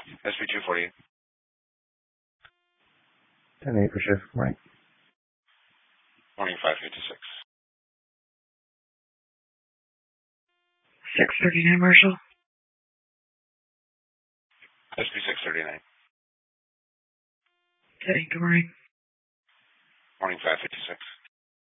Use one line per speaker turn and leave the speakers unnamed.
SB 248.
10-8 for shift. Right.
Morning 556.
639 Marshall.
SB 639.
10-8, good morning.
Morning 556.